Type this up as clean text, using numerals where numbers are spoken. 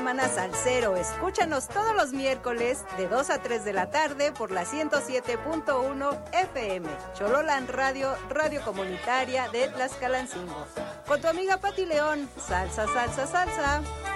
semana salsero. Escúchanos todos los miércoles de 2 a 3 de la tarde por la 107.1 FM. Chololan Radio, radio comunitaria de Tlaxcalancingo. Con tu amiga Pati León. Salsa, salsa, salsa.